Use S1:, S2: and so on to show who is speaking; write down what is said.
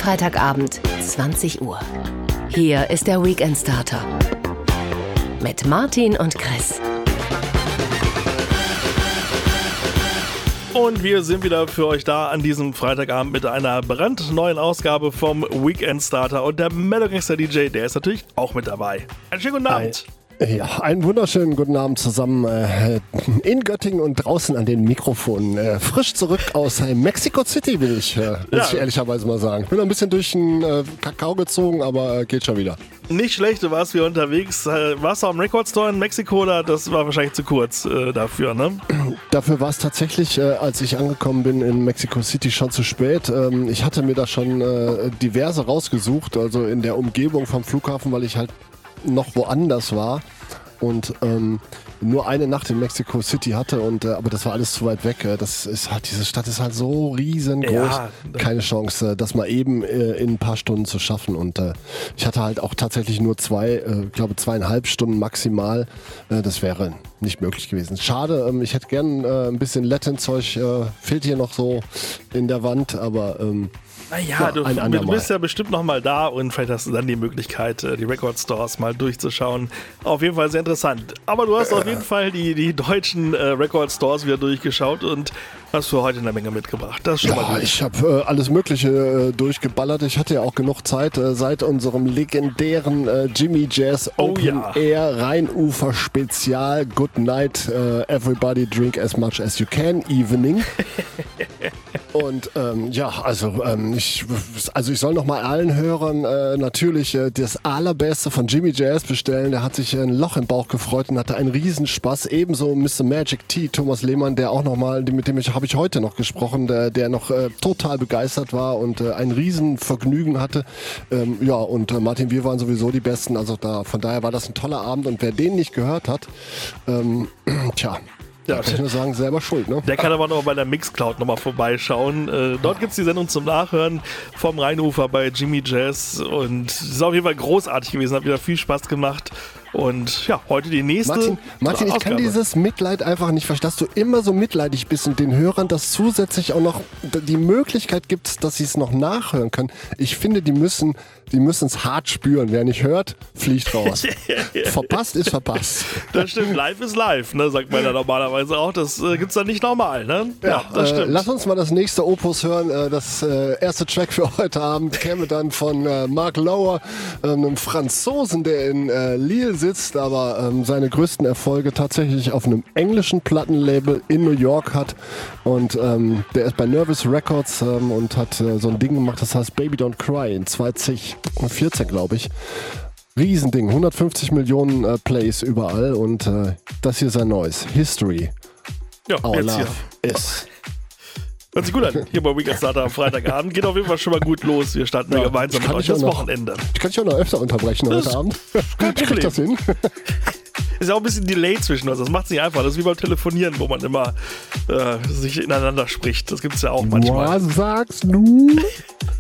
S1: Freitagabend, 20 Uhr. Hier ist der Weekend Starter mit Martin und Chris.
S2: Und wir sind wieder für euch da an diesem Freitagabend mit einer brandneuen Ausgabe vom Weekend Starter. Und der Mellow Gangster DJ, der ist natürlich auch mit dabei. Einen schönen guten Abend.
S3: Ja, einen wunderschönen guten Abend zusammen in Göttingen und draußen an den Mikrofonen. Frisch zurück aus Mexico City will ich, muss ich ehrlicherweise mal sagen. Bin ein bisschen durch den Kakao gezogen, aber geht schon wieder.
S2: Nicht schlecht, du warst wieder unterwegs. Warst du am Record Store in Mexiko oder das war wahrscheinlich zu kurz dafür, ne?
S3: Dafür war es tatsächlich, als ich angekommen bin in Mexico City, schon zu spät. Ich hatte mir da schon diverse rausgesucht, also in der Umgebung vom Flughafen, weil ich halt noch woanders war und nur eine Nacht in Mexico City hatte und aber das war alles zu weit weg. Das ist halt, diese Stadt ist halt so riesengroß, ja, keine Chance, das mal eben in ein paar Stunden zu schaffen. Und ich hatte halt auch tatsächlich nur 2,5 Stunden maximal. Das wäre nicht möglich gewesen. Schade, ich hätte gern ein bisschen Latin-Zeug, fehlt hier noch so in der Wand, aber
S2: naja, du bist ja bestimmt noch mal da und vielleicht hast du dann die Möglichkeit, die Record Stores mal durchzuschauen. Auf jeden Fall sehr interessant. Aber du hast auf jeden Fall die deutschen Record Stores wieder durchgeschaut und hast für heute eine Menge mitgebracht. Das ist schon mal gut.
S3: Ich habe alles Mögliche durchgeballert. Ich hatte ja auch genug Zeit seit unserem legendären Jimmy Jazz Open Air Rheinufer Spezial Good Night, Everybody Drink as Much as You Can Evening. Und ich soll noch mal allen Hörern natürlich das Allerbeste von Jimmy Jazz bestellen. Der hat sich ein Loch im Bauch gefreut und hatte einen Riesenspaß. Ebenso Mr. Magic T, Thomas Lehmann, der auch noch mal, mit dem habe ich heute noch gesprochen, der noch total begeistert war und ein Riesenvergnügen hatte. Und Martin, wir waren sowieso die Besten. Also von daher war das ein toller Abend und wer den nicht gehört hat, ja, kann ich nur sagen, selber schuld, ne?
S2: Der kann aber noch bei der Mixcloud nochmal vorbeischauen. Dort gibt es die Sendung zum Nachhören vom Rheinufer bei Jimmy Jazz und es ist auf jeden Fall großartig gewesen, hat wieder viel Spaß gemacht. Und ja, heute die nächste
S3: Martin, ich kann dieses Mitleid einfach nicht verstehen, dass du immer so mitleidig bist und den Hörern das zusätzlich auch noch die Möglichkeit gibt, dass sie es noch nachhören können. Ich finde, die müssen es hart spüren. Wer nicht hört, fliegt raus. Verpasst ist verpasst.
S2: Das stimmt, live ist live, ne, sagt man ja normalerweise auch. Das gibt's dann nicht normal, ne?
S3: Ja, das stimmt. Lass uns mal das nächste Opus hören. Das erste Track für heute Abend käme dann von Mark Lower, einem Franzosen, der in Lille sitzt, aber seine größten Erfolge tatsächlich auf einem englischen Plattenlabel in New York hat. Und der ist bei Nervous Records und hat so ein Ding gemacht, das heißt Baby Don't Cry in 2014, glaube ich. Riesending, 150 Millionen Plays überall und das hier ist sein neues History.
S2: Ja,
S3: Our
S2: jetzt
S3: Love
S2: hier.
S3: Is.
S2: Hört sich gut an. Hier bei Weekend Starter am Freitagabend. Geht auf jeden Fall schon mal gut los. Wir starten gemeinsam mit euch das Wochenende.
S3: Ich kann dich auch noch öfter unterbrechen heute Abend. Krieg das hin?
S2: Ist ja auch ein bisschen Delay zwischen uns. Das macht es nicht einfach. Das ist wie beim Telefonieren, wo man immer sich ineinander spricht. Das gibt es ja auch manchmal.
S3: Was sagst du?